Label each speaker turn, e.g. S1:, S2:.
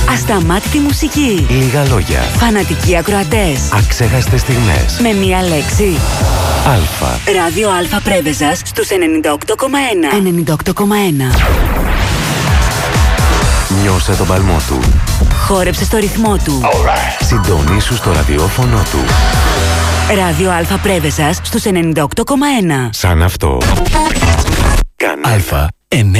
S1: Ασταμάτητη μουσική.
S2: Λίγα λόγια.
S1: Φανατικοί ακροατές.
S2: Αξέχαστες στιγμές.
S1: Με μία λέξη.
S2: Αλφα.
S1: Ράδιο Αλφα Πρέβεζας στους 98,1. 98,1.
S2: Νιώσε τον παλμό του.
S1: Χόρεψε στο ρυθμό του.
S2: Συντονίσου στο ραδιόφωνο του.
S1: Ράδιο Αλφα Πρέβεζας στους 98,1.
S2: Σαν αυτό. Κάνε.
S3: Αλφα 9.